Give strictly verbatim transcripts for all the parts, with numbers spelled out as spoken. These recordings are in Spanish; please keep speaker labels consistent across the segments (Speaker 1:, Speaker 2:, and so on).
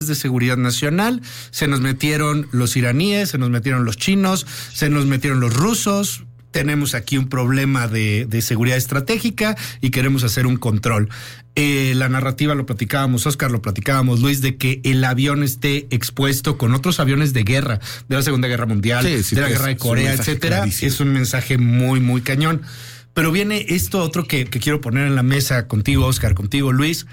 Speaker 1: de seguridad nacional, se nos metieron los iraníes, se nos metieron los chinos, se nos metieron los rusos. Tenemos aquí un problema de, de seguridad estratégica y queremos hacer un control. Eh, la narrativa lo platicábamos, Oscar, lo platicábamos, Luis, de que el avión esté expuesto con otros aviones de guerra, de la Segunda Guerra Mundial, sí, sí, de la Guerra de Corea, etcétera. Clarísimo. Es un mensaje muy, muy cañón. Pero viene esto otro que, que quiero poner en la mesa contigo, Oscar, contigo, Luis.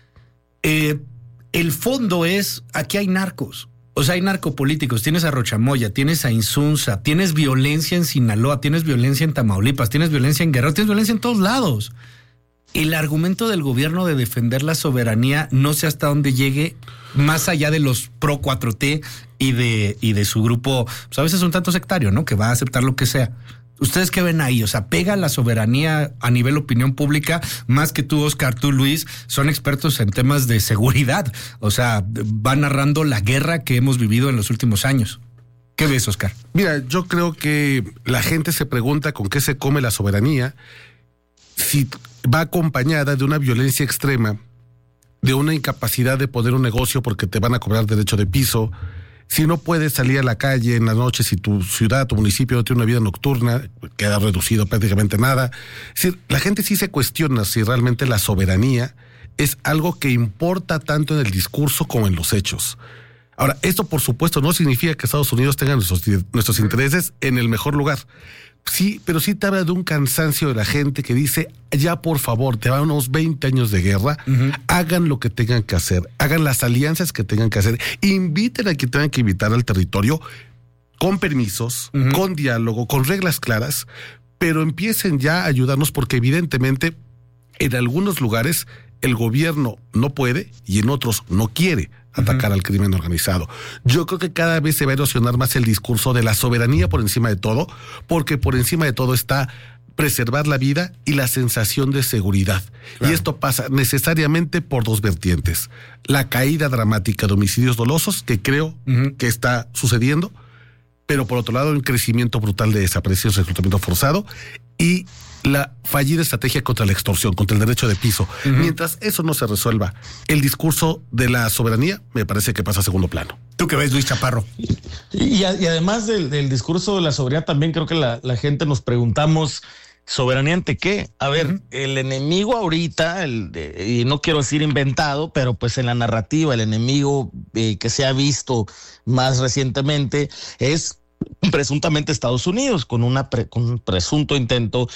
Speaker 1: Eh, el fondo es, aquí hay narcos. O sea, hay narcopolíticos, tienes a Rochamoya, tienes a Insunza, tienes violencia en Sinaloa, tienes violencia en Tamaulipas, tienes violencia en Guerrero, tienes violencia en todos lados. El argumento del gobierno de defender la soberanía no sé hasta dónde llegue, más allá de los pro cuatro T y de, y de su grupo, pues a veces un tanto sectario, ¿no? Que va a aceptar lo que sea. ¿Ustedes qué ven ahí? O sea, pega la soberanía a nivel opinión pública, más que tú, Oscar, tú, Luis, son expertos en temas de seguridad. O sea, van narrando la guerra que hemos vivido en los últimos años. ¿Qué ves, Oscar?
Speaker 2: Mira, yo creo que la gente se pregunta con qué se come la soberanía si va acompañada de una violencia extrema, de una incapacidad de poner un negocio porque te van a cobrar derecho de piso. Si no puedes salir a la calle en las noches, si tu ciudad, tu municipio no tiene una vida nocturna, queda reducido prácticamente nada. Es decir, la gente sí se cuestiona si realmente la soberanía es algo que importa tanto en el discurso como en los hechos. Ahora, esto por supuesto no significa que Estados Unidos tenga nuestros, nuestros intereses en el mejor lugar. Sí, pero sí te habla de un cansancio de la gente que dice, ya por favor, te van unos veinte años de guerra, uh-huh. hagan lo que tengan que hacer, hagan las alianzas que tengan que hacer, inviten a quien tengan que invitar al territorio, con permisos, uh-huh. con diálogo, con reglas claras, pero empiecen ya a ayudarnos porque evidentemente en algunos lugares el gobierno no puede y en otros no quiere atacar uh-huh. al crimen organizado. Yo creo que cada vez se va a erosionar más el discurso de la soberanía por encima de todo, porque por encima de todo está preservar la vida y la sensación de seguridad. Claro. Y esto pasa necesariamente por dos vertientes. La caída dramática de homicidios dolosos, que creo uh-huh. que está sucediendo, pero por otro lado un crecimiento brutal de desapariciones, reclutamiento forzado y la fallida estrategia contra la extorsión, contra el derecho de piso. Uh-huh. Mientras eso no se resuelva, el discurso de la soberanía me parece que pasa a segundo plano.
Speaker 1: ¿Tú qué ves, Luis Chaparro?
Speaker 3: Y, y, y además del, del discurso de la soberanía, también creo que la, la gente nos preguntamos, ¿soberanía ante qué? A ver, uh-huh. el enemigo ahorita, el de, y no quiero decir inventado, pero pues en la narrativa, el enemigo eh, que se ha visto más recientemente es presuntamente Estados Unidos, con, una pre, con un presunto intento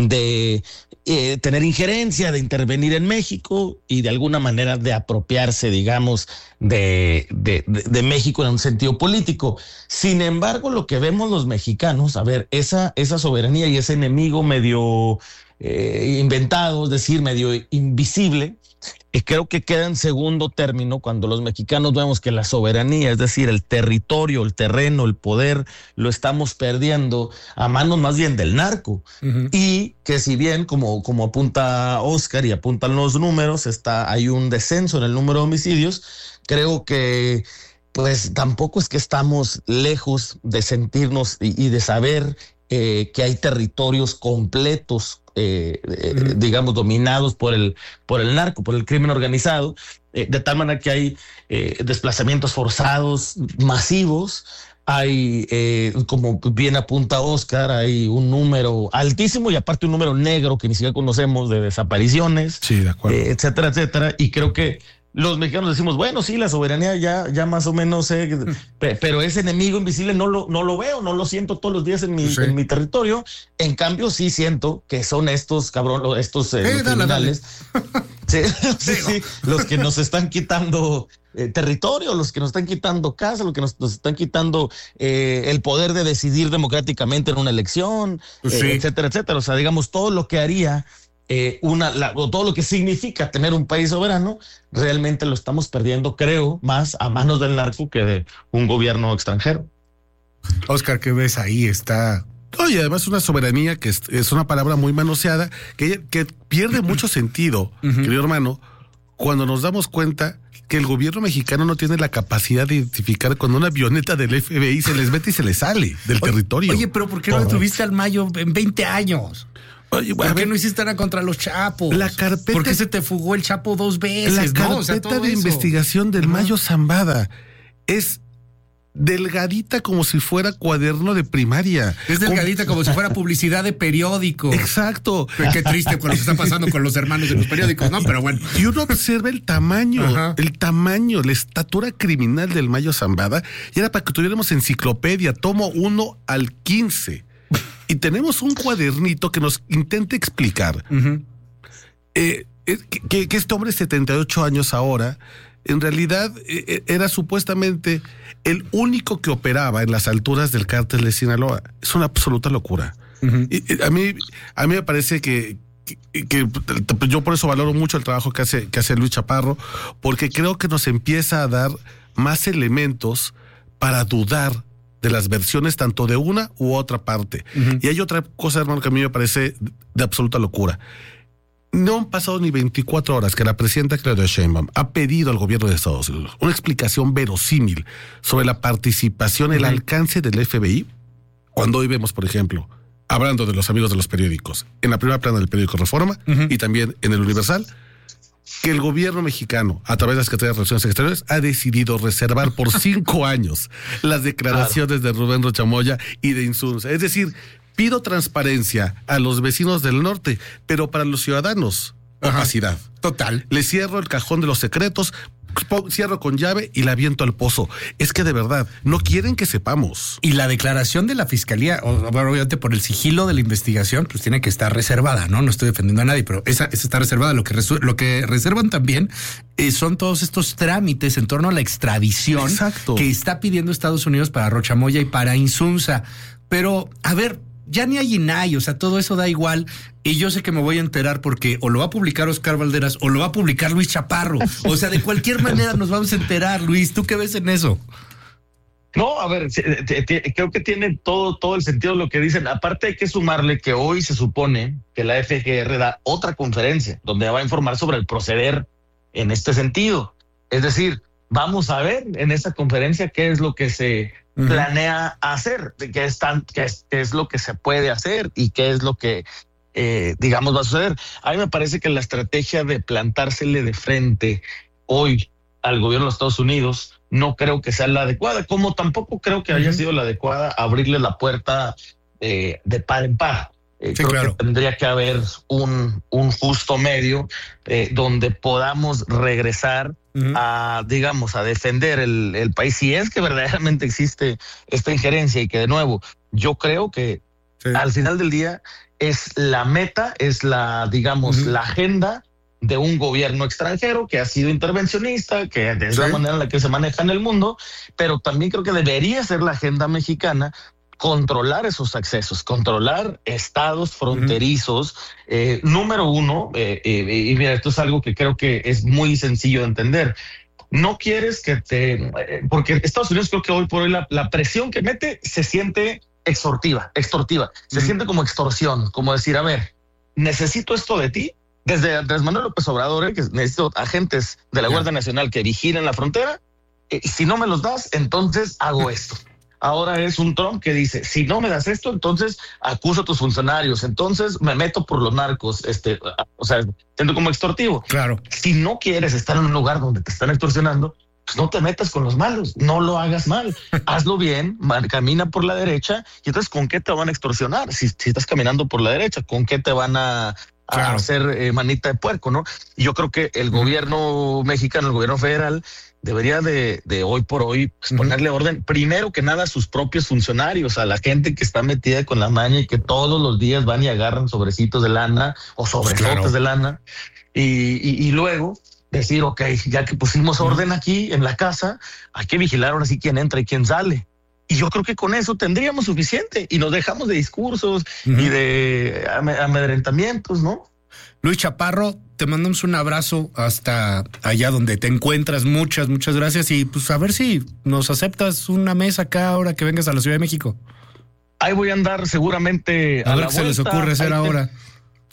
Speaker 3: de eh, tener injerencia, de intervenir en México y de alguna manera de apropiarse, digamos, de, de, de, de México en un sentido político. Sin embargo, lo que vemos los mexicanos, a ver, esa, esa soberanía y ese enemigo medio eh, inventado, es decir, medio invisible, y creo que queda en segundo término cuando los mexicanos vemos que la soberanía, es decir, el territorio, el terreno, el poder, lo estamos perdiendo a manos más bien del narco. Uh-huh. Y que si bien, como, como apunta Oscar y apuntan los números, está, hay un descenso en el número de homicidios, creo que pues tampoco es que estamos lejos de sentirnos y, y de saber eh, que hay territorios completos Eh, eh, uh-huh. digamos, dominados por el, por el narco, por el crimen organizado, eh, de tal manera que hay eh, desplazamientos forzados masivos, hay, eh, como bien apunta Oscar, hay un número altísimo y aparte un número negro que ni siquiera conocemos de desapariciones,
Speaker 2: sí, de acuerdo.
Speaker 3: Eh, etcétera, etcétera, y creo que los mexicanos decimos, bueno, sí, la soberanía ya, ya más o menos, eh, pero ese enemigo invisible no lo, no lo veo, no lo siento todos los días en mi, sí. en mi territorio. En cambio, sí siento que son estos cabrón, estos eh, eh, criminales, dale, dale. Sí, sí, sí, los que nos están quitando eh, territorio, los que nos están quitando casa, los que nos, nos están quitando eh, el poder de decidir democráticamente en una elección, sí. eh, etcétera, etcétera. O sea, digamos, todo lo que haría Eh, una, la, o todo lo que significa tener un país soberano, realmente lo estamos perdiendo, creo, más a manos del narco que de un gobierno extranjero.
Speaker 1: Oscar, ¿qué ves ahí? Está...
Speaker 2: Oye, además una soberanía que es, es una palabra muy manoseada, que, que pierde mucho sentido, uh-huh. querido hermano, cuando nos damos cuenta que el gobierno mexicano no tiene la capacidad de identificar cuando una avioneta del F B I se les mete y se les sale del
Speaker 1: oye,
Speaker 2: territorio.
Speaker 1: Oye, pero ¿por qué no detuviste al Mayo en veinte años? Oye, ¿por qué no hiciste nada contra los chapos?
Speaker 2: La carpeta,
Speaker 1: ¿por qué se te fugó el Chapo dos veces?
Speaker 2: La carpeta
Speaker 1: ¿no? O sea,
Speaker 2: de
Speaker 1: eso.
Speaker 2: investigación del Mayo Zambada es delgadita como si fuera cuaderno de primaria.
Speaker 1: Es delgadita como, como si fuera publicidad de periódico.
Speaker 2: Exacto.
Speaker 1: Qué triste con lo que está pasando con los hermanos de los periódicos, ¿no? Pero bueno.
Speaker 2: Y uno observa el tamaño, Ajá. el tamaño, la estatura criminal del Mayo Zambada, y era para que tuviéramos enciclopedia, tomo uno al quince. Y tenemos un cuadernito que nos intenta explicar uh-huh. eh, que, que este hombre de setenta y ocho años ahora, en realidad eh, era supuestamente el único que operaba en las alturas del cártel de Sinaloa. Es una absoluta locura. Uh-huh. Y, y a mí, a mí me parece que, que, que yo por eso valoro mucho el trabajo que hace, que hace Luis Chaparro, porque creo que nos empieza a dar más elementos para dudar de las versiones tanto de una u otra parte. Uh-huh. Y hay otra cosa, hermano, que a mí me parece de absoluta locura. No han pasado ni veinticuatro horas que la presidenta Claudia Sheinbaum ha pedido al gobierno de Estados Unidos una explicación verosímil sobre la participación, uh-huh. el alcance del F B I, cuando hoy vemos, por ejemplo, hablando de los amigos de los periódicos, en la primera plana del periódico Reforma uh-huh. y también en el Universal, que el gobierno mexicano, a través de la Secretaría de Relaciones Exteriores, ha decidido reservar por cinco años las declaraciones claro. de Rubén Rocha Moya y de Insunza. Es decir, pido transparencia a los vecinos del norte, pero para los ciudadanos, opacidad.
Speaker 1: Total.
Speaker 2: Le cierro el cajón de los secretos, cierro con llave y la aviento al pozo. Es que de verdad, no quieren que sepamos.
Speaker 1: Y la declaración de la fiscalía, obviamente por el sigilo de la investigación, pues tiene que estar reservada, ¿no? No estoy defendiendo a nadie, pero esa, esa está reservada. Lo que, resu- lo que reservan también eh, son todos estos trámites en torno a la extradición
Speaker 2: Exacto.
Speaker 1: que está pidiendo Estados Unidos para Rocha Moya y para Insunza. Pero, a ver, ya ni hay I N A I, o sea, todo eso da igual. Y yo sé que me voy a enterar porque o lo va a publicar Oscar Valderas o lo va a publicar Luis Chaparro. O sea, de cualquier manera nos vamos a enterar. Luis, ¿tú qué ves en eso?
Speaker 3: No, a ver, creo que tiene todo, todo el sentido lo que dicen. Aparte hay que sumarle que hoy se supone que la F G R da otra conferencia donde va a informar sobre el proceder en este sentido. Es decir, vamos a ver en esa conferencia qué es lo que se uh-huh. planea hacer, qué es, tan, qué, es, qué es lo que se puede hacer y qué es lo que, eh, digamos, va a suceder. A mí me parece que la estrategia de plantársele de frente hoy al gobierno de los Estados Unidos no creo que sea la adecuada, como tampoco creo que haya uh-huh. sido la adecuada abrirle la puerta eh, de par en par. Eh,
Speaker 1: sí,
Speaker 3: creo
Speaker 1: claro.
Speaker 3: que tendría que haber un, un justo medio eh, donde podamos regresar uh-huh. a, digamos, a defender el, el país. Si es que verdaderamente existe esta injerencia y que, de nuevo, yo creo que sí. al final del día es la meta, es la, digamos, uh-huh. la agenda de un gobierno extranjero que ha sido intervencionista, que es sí. la manera en la que se maneja en el mundo, pero también creo que debería ser la agenda mexicana controlar esos accesos, controlar estados fronterizos. Uh-huh. Eh, número uno, eh, eh, y mira, esto es algo que creo que es muy sencillo de entender. No quieres que te... Eh, porque Estados Unidos creo que hoy por hoy la, la presión que mete se siente extortiva, extortiva. Se uh-huh. siente como extorsión, como decir, a ver, necesito esto de ti. Desde Andrés Manuel López Obrador, eh, que necesito agentes de la yeah. Guardia Nacional que vigilen la frontera. Eh, si no me los das, entonces hago esto. Ahora es un Trump que dice, si no me das esto, entonces acuso a tus funcionarios, entonces me meto por los narcos, este, o sea, siendo como extorsivo.
Speaker 1: Claro.
Speaker 3: Si no quieres estar en un lugar donde te están extorsionando, pues no te metas con los malos, no lo hagas mal, hazlo bien, man, camina por la derecha, y entonces ¿con qué te van a extorsionar? Si, si estás caminando por la derecha, ¿con qué te van a... Claro. a hacer eh, manita de puerco, ¿no? Y yo creo que el uh-huh. gobierno mexicano, el gobierno federal, debería de, de hoy por hoy pues, uh-huh. ponerle orden, primero que nada a sus propios funcionarios, a la gente que está metida con la maña y que todos los días van y agarran sobrecitos de lana o sobresotes pues claro. de lana, y, y, y luego decir, ok, ya que pusimos uh-huh. orden aquí en la casa, hay que vigilar ahora sí quién entra y quién sale. Y yo creo que con eso tendríamos suficiente y nos dejamos de discursos uh-huh. y de amedrentamientos, ¿no?
Speaker 1: Luis Chaparro, te mandamos un abrazo hasta allá donde te encuentras. Muchas, muchas gracias. Y pues a ver si nos aceptas una mesa acá ahora que vengas a la Ciudad de México.
Speaker 3: Ahí voy a andar seguramente
Speaker 1: a,
Speaker 3: a
Speaker 1: ver
Speaker 3: la
Speaker 1: qué se les ocurre hacer
Speaker 3: ahí
Speaker 1: ahora.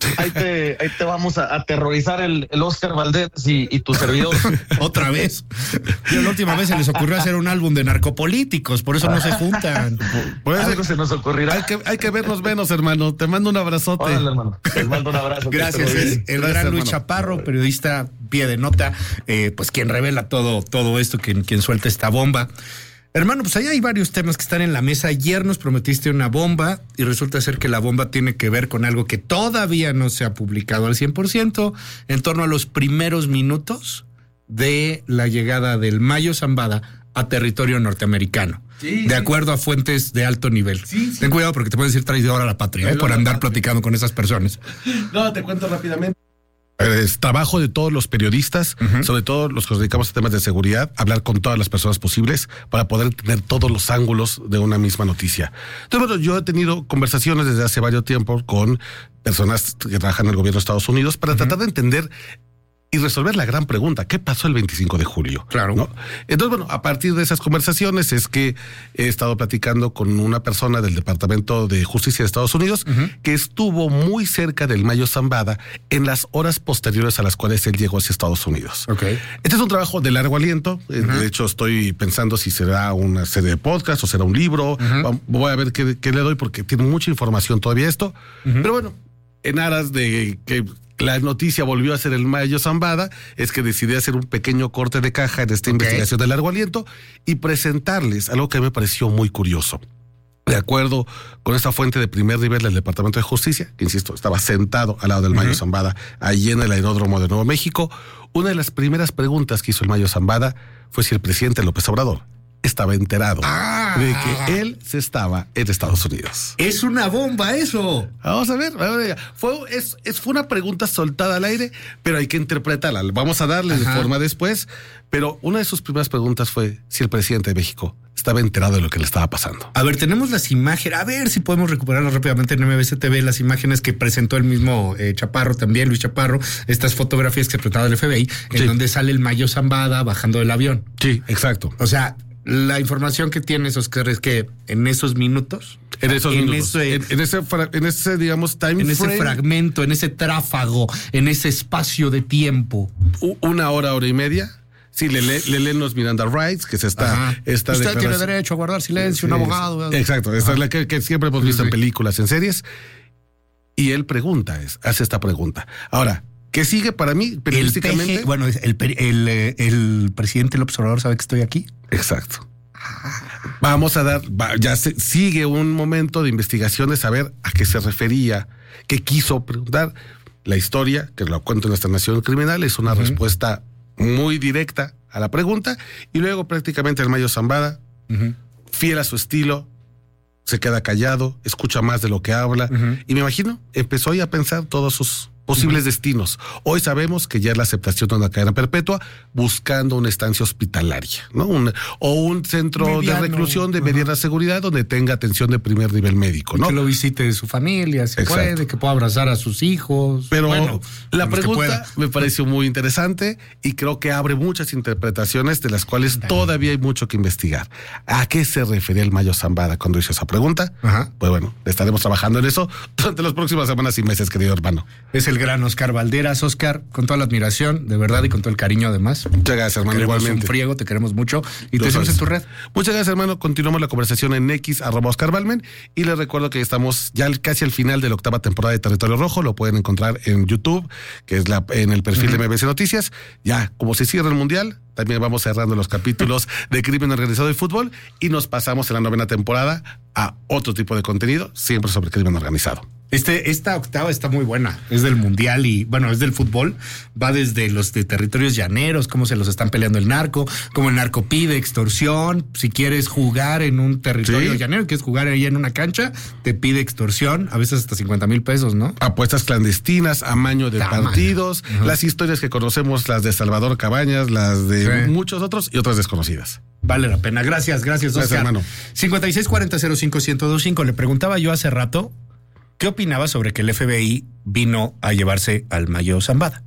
Speaker 3: Ahí te, ahí te vamos a aterrorizar el, el Oscar Valdés y, y tu servidor.
Speaker 1: Otra vez. Yo la última vez se les ocurrió hacer un álbum de narcopolíticos, por eso no se juntan.
Speaker 3: Por eso Algo se nos ocurrirá.
Speaker 2: Hay que, hay que vernos menos, hermano. Te mando un abrazote.
Speaker 3: Órale, hermano. Te mando un abrazo.
Speaker 1: Gracias. Es el Gracias, gran Luis hermano. Chaparro, periodista, pie de nota, eh, pues quien revela todo, todo esto, quien, quien suelta esta bomba. Hermano, pues ahí hay varios temas que están en la mesa. Ayer nos prometiste una bomba y resulta ser que la bomba tiene que ver con algo que todavía no se ha publicado al cien por ciento, en torno a los primeros minutos de la llegada del Mayo Zambada a territorio norteamericano. Sí, de sí. acuerdo a fuentes de alto nivel. Sí, sí. Ten cuidado porque te puedes decir traidor a la patria, eh, por andar platicando con esas personas.
Speaker 2: No, te cuento rápidamente. Es trabajo de todos los periodistas, uh-huh. sobre todo los que nos dedicamos a temas de seguridad, hablar con todas las personas posibles para poder tener todos los ángulos de una misma noticia. Entonces, bueno, yo he tenido conversaciones desde hace varios tiempos con personas que trabajan en el gobierno de Estados Unidos para uh-huh. tratar de entender y resolver la gran pregunta, ¿qué pasó el veinticinco de julio?
Speaker 1: Claro.
Speaker 2: ¿No? Entonces, bueno, a partir de esas conversaciones es que he estado platicando con una persona del Departamento de Justicia de Estados Unidos uh-huh. que estuvo muy cerca del Mayo Zambada en las horas posteriores a las cuales él llegó hacia Estados Unidos.
Speaker 1: Okay.
Speaker 2: Este es un trabajo de largo aliento. Uh-huh. De hecho, estoy pensando si será una serie de podcast o será un libro. Uh-huh. Voy a ver qué, qué le doy porque tiene mucha información todavía esto. Uh-huh. Pero bueno, en aras de que la noticia volvió a ser el Mayo Zambada, es que decidí hacer un pequeño corte de caja en esta okay. investigación de largo aliento y presentarles algo que me pareció muy curioso. De acuerdo con esta fuente de primer nivel del Departamento de Justicia, que insisto, estaba sentado al lado del uh-huh. Mayo Zambada, allí en el aeródromo de Nuevo México, una de las primeras preguntas que hizo el Mayo Zambada fue si el presidente López Obrador estaba enterado ah, de que él se estaba en Estados Unidos.
Speaker 1: Es una bomba eso.
Speaker 2: Vamos a ver. Fue, es, es, fue una pregunta soltada al aire, pero hay que interpretarla. Vamos a darle Ajá. de forma después. Pero una de sus primeras preguntas fue si el presidente de México estaba enterado de lo que le estaba pasando.
Speaker 1: A ver, tenemos las imágenes. A ver si podemos recuperarlas rápidamente en M B C T V, las imágenes que presentó el mismo eh, Chaparro también, Luis Chaparro, estas fotografías que presentaba el F B I, en sí. donde sale el Mayo Zambada bajando del avión.
Speaker 2: Sí, exacto.
Speaker 1: O sea, la información que tienes, Oscar, es que en esos minutos,
Speaker 2: en esos en minutos, ese, en, en ese, en ese, digamos, time
Speaker 1: en
Speaker 2: frame,
Speaker 1: ese fragmento, en ese tráfago, en ese espacio de tiempo,
Speaker 2: una hora, hora y media. Sí, le, le, le leen los Miranda Rights, que es esta, esta
Speaker 1: Usted tiene derecho a guardar silencio, sí, un abogado.
Speaker 2: Exacto, esta Ajá. es la que, que siempre hemos visto sí, sí. en películas, en series. Y él pregunta, es, hace esta pregunta. Ahora, ¿qué sigue para mí periodísticamente?
Speaker 1: El P G, bueno, el, el, el, el presidente López Obrador sabe que estoy aquí.
Speaker 2: Exacto. Vamos a dar, va, ya se, sigue un momento de investigación de saber a qué se refería, qué quiso preguntar. La historia, que lo cuento en nuestra Nación Criminal, es una uh-huh. respuesta muy directa a la pregunta, y luego prácticamente el Mayo Zambada, uh-huh. fiel a su estilo, se queda callado, escucha más de lo que habla, uh-huh. y me imagino, empezó ya a pensar todos sus posibles uh-huh. destinos. Hoy sabemos que ya es la aceptación de una cadena perpetua buscando una estancia hospitalaria, ¿no? Un, o un centro mediano, de reclusión de uh-huh. mediana seguridad donde tenga atención de primer nivel médico, ¿no?
Speaker 1: Que lo visite de su familia, si Exacto. puede, que pueda abrazar a sus hijos.
Speaker 2: Pero bueno, la pregunta me pareció muy interesante y creo que abre muchas interpretaciones de las cuales Dale. todavía hay mucho que investigar. ¿A qué se refería el Mayo Zambada cuando hizo esa pregunta? Uh-huh. Pues bueno, estaremos trabajando en eso durante las próximas semanas y meses, querido hermano.
Speaker 1: Es el gran Oscar Valderas. Oscar, con toda la admiración, de verdad, y con todo el cariño además.
Speaker 2: Muchas gracias, hermano.
Speaker 1: Queremos
Speaker 2: igualmente.
Speaker 1: Un friego, te queremos mucho y Lo te seguimos en tu red.
Speaker 2: Muchas gracias, hermano. Continuamos la conversación en X, arroba Oscar Balmen, y les recuerdo que estamos ya casi al final de la octava temporada de Territorio Rojo. Lo pueden encontrar en YouTube, que es la en el perfil uh-huh. de M B C Noticias. Ya, como se cierra el Mundial, también vamos cerrando los capítulos de Crimen Organizado y Fútbol y nos pasamos en la novena temporada a otro tipo de contenido, siempre sobre crimen organizado.
Speaker 1: Este, esta octava está muy buena, es del mundial y bueno, es del fútbol, va desde los de territorios llaneros, cómo se los están peleando el narco, cómo el narco pide extorsión, si quieres jugar en un territorio ¿Sí? llanero, quieres jugar ahí en una cancha, te pide extorsión, a veces hasta cincuenta mil pesos, ¿no?
Speaker 2: Apuestas clandestinas, amaño de Tama. partidos, uh-huh. las historias que conocemos, las de Salvador Cabañas, las de sí. muchos otros y otras desconocidas.
Speaker 1: Vale la pena, gracias, gracias,
Speaker 2: Oscar. Gracias, hermano.
Speaker 1: cincuenta y seis cuarenta cero cinco ciento veinticinco, le preguntaba yo hace rato ¿qué opinaba sobre que el F B I vino a llevarse al Mayo Zambada?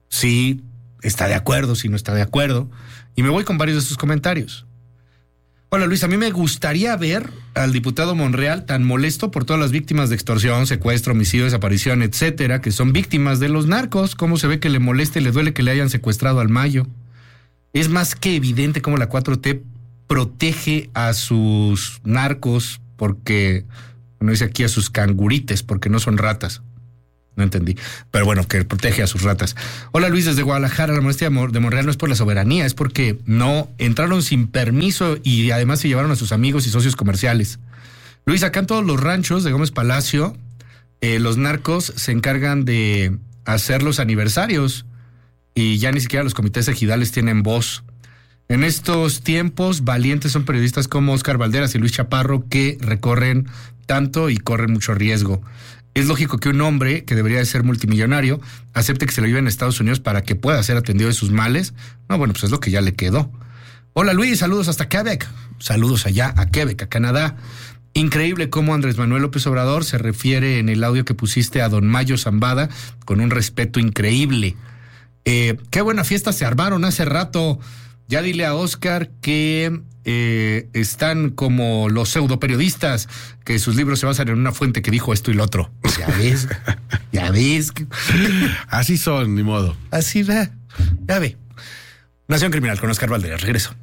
Speaker 1: Si está de acuerdo, si no está de acuerdo. Y me voy con varios de sus comentarios. Hola Luis, a mí me gustaría ver al diputado Monreal tan molesto por todas las víctimas de extorsión, secuestro, homicidio, desaparición, etcétera, que son víctimas de los narcos. ¿Cómo se ve que le molesta y le duele que le hayan secuestrado al Mayo? Es más que evidente cómo la cuatro T protege a sus narcos porque, bueno, dice aquí a sus cangurites, porque no son ratas. No entendí. Pero bueno, que protege a sus ratas. Hola Luis, desde Guadalajara. La molestia de Monreal no es por la soberanía, es porque no entraron sin permiso y además se llevaron a sus amigos y socios comerciales. Luis, acá en todos los ranchos de Gómez Palacio, eh, los narcos se encargan de hacer los aniversarios y ya ni siquiera los comités ejidales tienen voz. En estos tiempos, valientes son periodistas como Oscar Valderas y Luis Chaparro que recorren tanto y corren mucho riesgo. Es lógico que un hombre que debería de ser multimillonario acepte que se lo lleve en Estados Unidos para que pueda ser atendido de sus males. No, bueno, pues es lo que ya le quedó. Hola Luis, saludos hasta Quebec. Saludos allá a Quebec, a Canadá. Increíble cómo Andrés Manuel López Obrador se refiere en el audio que pusiste a don Mayo Zambada con un respeto increíble. Eh, qué buena fiesta se armaron hace rato. Ya dile a Oscar que eh, están como los pseudo periodistas, que sus libros se basan en una fuente que dijo esto y lo otro. Ya ves, ya ves.
Speaker 2: Así son, ni modo.
Speaker 1: Así va, ya ve. Nación Criminal con Oscar Valderas, regreso.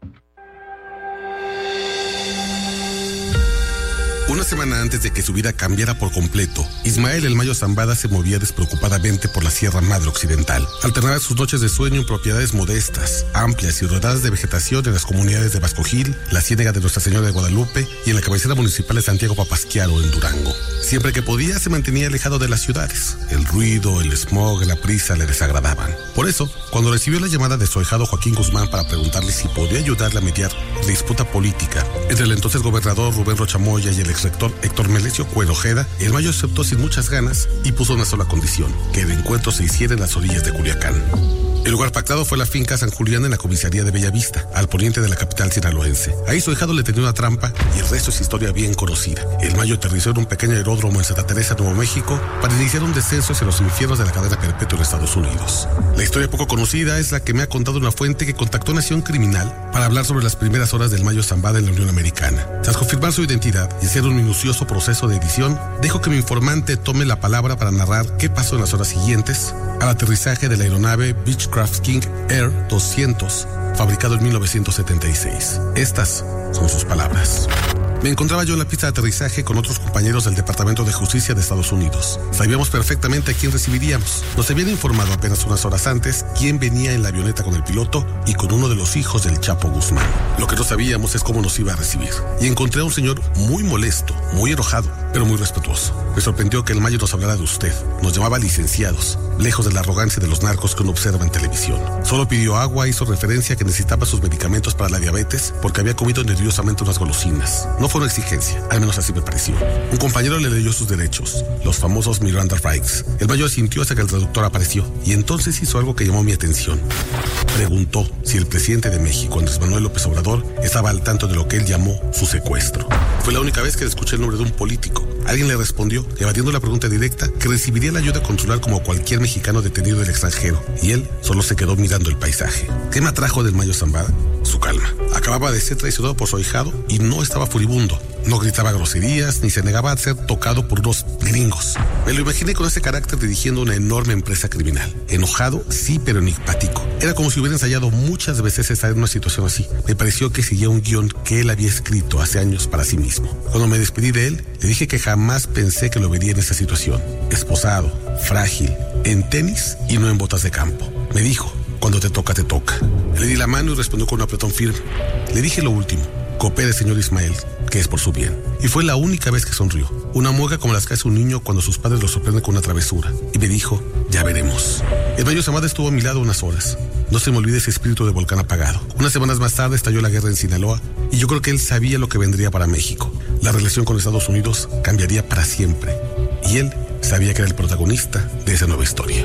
Speaker 2: Una semana antes de que su vida cambiara por completo, Ismael El Mayo Zambada se movía despreocupadamente por la Sierra Madre Occidental. Alternaba sus noches de sueño en propiedades modestas, amplias y rodeadas de vegetación en las comunidades de Vasco Gil, la Ciénega de Nuestra Señora de Guadalupe y en la cabecera municipal de Santiago Papasquiaro, en Durango. Siempre que podía, se mantenía alejado de las ciudades. El ruido, el smog, la prisa le desagradaban. Por eso, cuando recibió la llamada de su ahijado Joaquín Guzmán para preguntarle si podía ayudarle a mediar la disputa política entre el entonces gobernador Rubén Rocha Moya y el rector Héctor Melesio Cuero Ojeda, El Mayo aceptó sin muchas ganas y puso una sola condición: que el encuentro se hiciera en las orillas de Culiacán. El lugar pactado fue la finca San Julián en la comisaría de Bellavista, al poniente de la capital sinaloense. Ahí su ahijado le tenía una trampa y el resto es historia bien conocida. El Mayo aterrizó en un pequeño aeródromo en Santa Teresa, Nuevo México, para iniciar un descenso hacia los infiernos de la cadena perpetua en Estados Unidos. La historia poco conocida es la que me ha contado una fuente que contactó a Nación Criminal para hablar sobre las primeras horas del Mayo Zambada en la Unión Americana. Tras confirmar su identidad y hacer un minucioso proceso de edición, dejo que mi informante tome la palabra para narrar qué pasó en las horas siguientes al aterrizaje de la aeronave Beechcraft King Air doscientos, fabricado en mil novecientos setenta y seis. Estas son sus palabras. Me encontraba yo en la pista de aterrizaje con otros compañeros del Departamento de Justicia de Estados Unidos. Sabíamos perfectamente a quién recibiríamos. Nos habían informado apenas unas horas antes quién venía en la avioneta con el piloto y con uno de los hijos del Chapo Guzmán. Lo que no sabíamos es cómo nos iba a recibir. Y encontré a un señor muy molesto, muy enojado, pero muy respetuoso. Me sorprendió que el Mayo nos hablara de usted. Nos llamaba licenciados, lejos de la arrogancia de los narcos que uno observa en televisión. Solo pidió agua, hizo referencia a que necesitaba sus medicamentos para la diabetes porque había comido nerviosamente unas golosinas. No fue una exigencia, al menos así me pareció. Un compañero le leyó sus derechos, los famosos Miranda Rights. El Mayo asintió hasta que el traductor apareció y entonces hizo algo que llamó mi atención. Preguntó si el presidente de México, Andrés Manuel López Obrador, estaba al tanto de lo que él llamó su secuestro. Fue la única vez que le escuché el nombre de un político. Alguien le respondió, evadiendo la pregunta directa, que recibiría la ayuda consular como cualquier mexicano detenido del extranjero, y él solo se quedó mirando el paisaje. ¿Qué me atrajo del Mayo Zambada? Su calma. Acababa de ser traicionado por su ahijado y no estaba furibundo. No gritaba groserías ni se negaba a ser tocado por unos gringos. Me lo imaginé con ese carácter dirigiendo una enorme empresa criminal. Enojado, sí, pero enigmático. Era como si hubiera ensayado muchas veces estar en una situación así. Me pareció que seguía un guión que él había escrito hace años para sí mismo. Cuando me despedí de él, le dije que jamás pensé que lo vería en esa situación. Esposado, frágil, en tenis y no en botas de campo. Me dijo: cuando te toca, te toca. Le di la mano y respondió con un apretón firme. Le dije lo último: coopere, señor Ismael, que es por su bien. Y fue la única vez que sonrió. Una mueca como las que hace un niño cuando sus padres lo sorprenden con una travesura. Y me dijo: ya veremos. El Mayo Zambada estuvo a mi lado unas horas. No se me olvide ese espíritu de volcán apagado. Unas semanas más tarde estalló la guerra en Sinaloa y yo creo que él sabía lo que vendría para México. La relación con Estados Unidos cambiaría para siempre. Y él sabía que era el protagonista de esa nueva historia.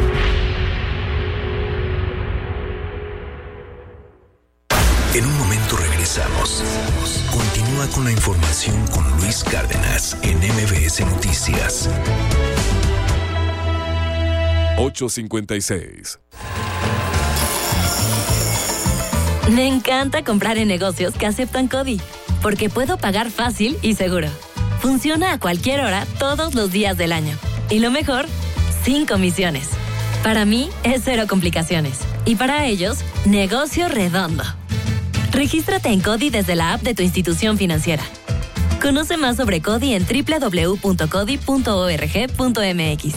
Speaker 4: En un momento regresamos. Continúa con la información con Luis Cárdenas en M B S Noticias.
Speaker 5: ocho cincuenta y seis. Me encanta comprar en negocios que aceptan CODI, porque puedo pagar fácil y seguro. Funciona a cualquier hora, todos los días del año. Y lo mejor, sin comisiones. Para mí, es cero complicaciones. Y para ellos, negocio redondo. Regístrate en CODI desde la app de tu institución financiera. Conoce más sobre CODI en doble u doble u doble u punto codi punto org punto m x.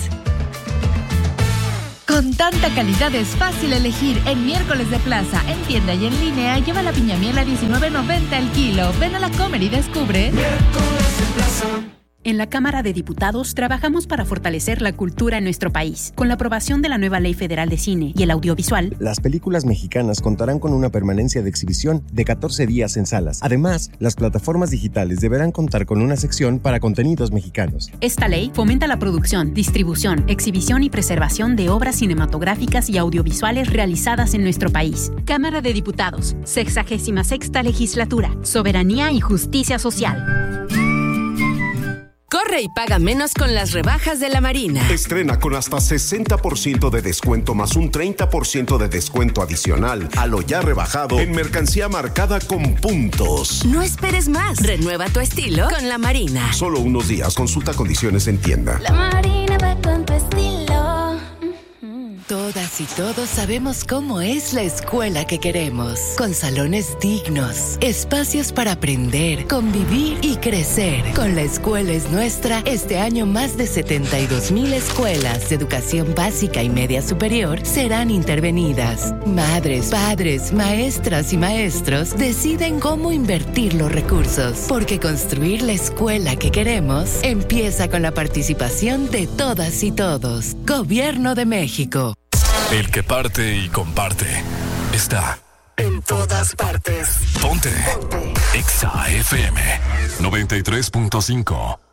Speaker 6: Con tanta calidad es fácil elegir. En Miércoles de Plaza, en tienda y en línea, lleva la piña miel a diecinueve noventa el kilo. Ven a la Comer y descubre.
Speaker 7: Miércoles de Plaza.
Speaker 8: En la Cámara de Diputados trabajamos para fortalecer la cultura en nuestro país. Con la aprobación de la nueva Ley Federal de Cine y el Audiovisual,
Speaker 9: las películas mexicanas contarán con una permanencia de exhibición de catorce días en salas. Además, las plataformas digitales deberán contar con una sección para contenidos mexicanos.
Speaker 8: Esta ley fomenta la producción, distribución, exhibición y preservación de obras cinematográficas y audiovisuales realizadas en nuestro país. Cámara de Diputados, sexagésima sexta Legislatura. Soberanía y justicia social.
Speaker 10: Corre y paga menos con las rebajas de la Marina.
Speaker 11: Estrena con hasta sesenta por ciento de descuento más un treinta por ciento de descuento adicional a lo ya rebajado en mercancía marcada con puntos.
Speaker 10: No esperes más. Renueva tu estilo con la Marina.
Speaker 11: Solo unos días. Consulta condiciones en tienda.
Speaker 12: La Marina va con tu estilo.
Speaker 10: Todas y todos sabemos cómo es la escuela que queremos. Con salones dignos, espacios para aprender, convivir y crecer. Con La Escuela es Nuestra, este año más de setenta y dos mil escuelas de educación básica y media superior serán intervenidas. Madres, padres, maestras y maestros deciden cómo invertir los recursos. Porque construir la escuela que queremos empieza con la participación de todas y todos. Gobierno de México.
Speaker 4: El que parte y comparte está en todas partes. Ponte, Ponte. Exa F M noventa y tres punto cinco.